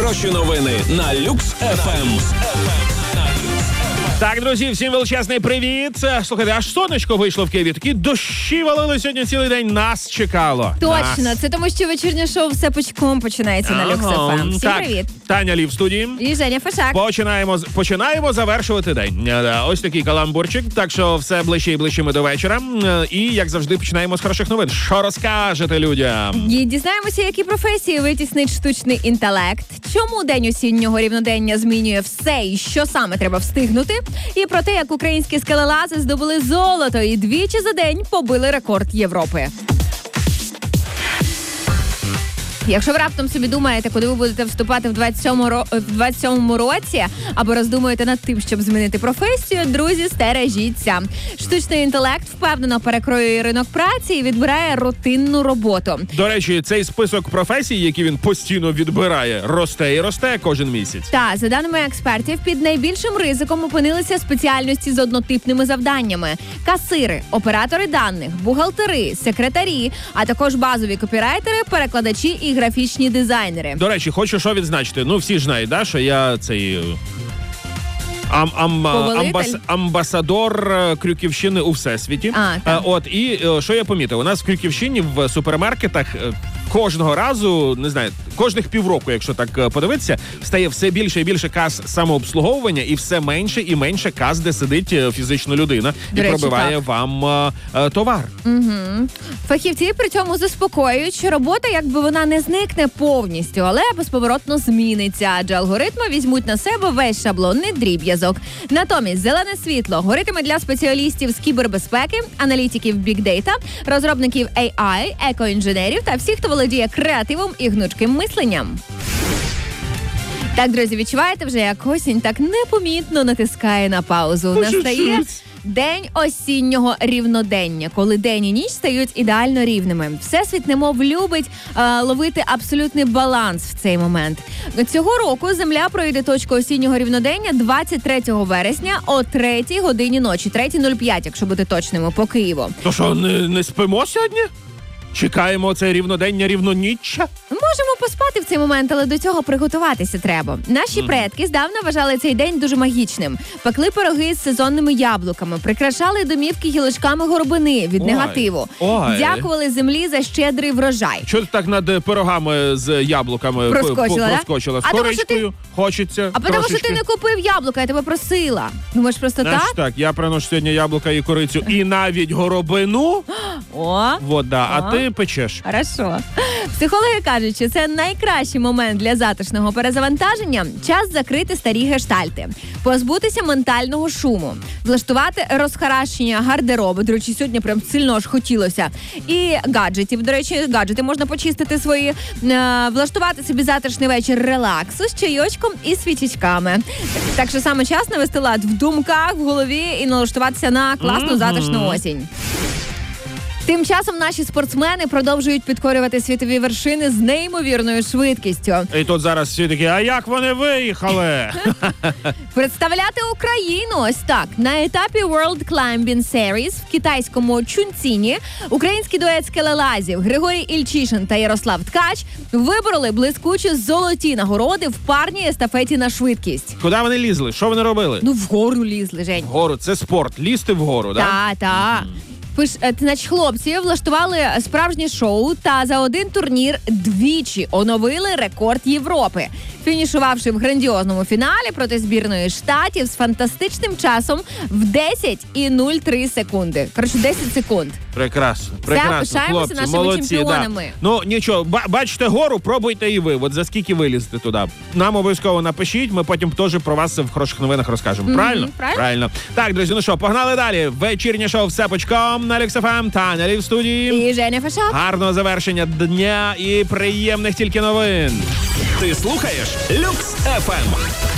Хороші новини на Люкс ФМ. Так, друзі, всім величезний привіт. Слухайте, аж сонечко вийшло в Києві. Такі дощі валили сьогодні цілий день. Нас чекало. Точно, це тому, що вечірнє шоу «Все пучком» починається на Люкс ФМ. Всім привіт. Таня Лів в студії. І Женя Фашак. Починаємо завершувати день. Ось такий каламбурчик, так що все ближче і ближче ми до вечора. І, як завжди, починаємо з хороших новин. Що розкажете людям? І дізнаємося, які професії витіснить штучний інтелект, чому день осіннього рівнодення змінює все і що саме треба встигнути, і про те, як українські скелелази здобули золото і двічі за день побили рекорд Європи. Якщо ви раптом собі думаєте, куди ви будете вступати в 27-му році, або роздумуєте над тим, щоб змінити професію, друзі, стережіться. Штучний інтелект впевнено перекроює ринок праці і відбирає рутинну роботу. До речі, цей список професій, які він постійно відбирає, росте і росте кожен місяць. Та, за даними експертів, під найбільшим ризиком опинилися спеціальності з однотипними завданнями. Касири, оператори даних, бухгалтери, секретарі, а також базові копірайтери, перекладачі і графічні дизайнери. До речі, хочу що відзначити. Ну, всі ж знають, да, що я цей... амбасадор Крюківщини у Всесвіті. І що я помітив? У нас в Крюківщині в супермаркетах кожного разу, не знаю, кожних півроку, якщо так подивитися, стає все більше і більше кас самообслуговування і все менше і менше кас, де сидить фізична людина і пробиває вам товар. Угу. Фахівці при цьому заспокоюють, що робота, якби вона не зникне повністю, але безповоротно зміниться, адже алгоритми візьмуть на себе весь шаблонний дріб'язок. Натомість зелене світло горитиме для спеціалістів з кібербезпеки, аналітиків бікдейта, розробників AI, екоінженерів та всіх, хто володіє креативом і гнучким мисленням. Так, друзі, відчуваєте вже, як осінь так непомітно натискає на паузу. Настає день осіннього рівнодення, коли день і ніч стають ідеально рівними. Всесвіт немов любить ловити абсолютний баланс в цей момент. Цього року Земля пройде точку осіннього рівнодення 23 вересня о 3 годині ночі, 3:05, якщо бути точними, по Києву. То що, не спимо сьогодні? Чекаємо це рівнодення, рівноніччя? Можемо поспати в цей момент, але до цього приготуватися треба. Наші предки здавна вважали цей день дуже магічним. Пекли пироги з сезонними яблуками, прикрашали домівки гілочками горобини від негативу. Дякували землі за щедрий врожай. Чого ти так над пирогами з яблуками проскочила? З коричкою хочеться. А тому, що ти не купив яблука, я тебе просила. Думаєш, просто так? Так, я приношу сьогодні яблука і корицю, і навіть горобину. А ти печеш. Хорошо. Психологи кажуть, що це найкращий момент для затишного перезавантаження – час закрити старі гештальти, позбутися ментального шуму, влаштувати розхаращення гардеробу, до речі, сьогодні прям сильно аж хотілося, і гаджетів, до речі, гаджети можна почистити свої, влаштувати собі затишний вечір релаксу з чайочком і свічечками. Так що саме час навести лад в думках, в голові і налаштуватися на класну затишну осінь. Тим часом наші спортсмени продовжують підкорювати світові вершини з неймовірною швидкістю. І тут зараз всі такі, а як вони виїхали? Представляти Україну ось так. На етапі World Climbing Series в китайському Чунціні український дует скелелазів Григорій Ільчишин та Ярослав Ткач вибороли блискучі золоті нагороди в парній естафеті на швидкість. Куди вони лізли? Що вони робили? Ну, вгору лізли, Жень. Вгору, це спорт. Лізти вгору, так? Так. Значить, хлопці влаштували справжнє шоу та за один турнір двічі оновили рекорд Європи, фінішувавши в грандіозному фіналі проти збірної Штатів з фантастичним часом в 10,03 секунди. Коротше, 10 секунд. Прекрасно, пишаємося нашими молодці, чемпіонами. Да. Ну, нічого, бачите гору, пробуйте і ви. От за скільки вилізете туди. Нам обов'язково напишіть, ми потім теж про вас в хороших новинах розкажемо. Правильно? Правильно. Так, друзі, ну що, погнали далі. Вечірнє шоу «Все пучком» на Люкс ФМ. Таня Лів в студії. І Женя Фашак. Гарного завершення дня і приємних тільки новин. Ти слухаєш Люкс ФМ.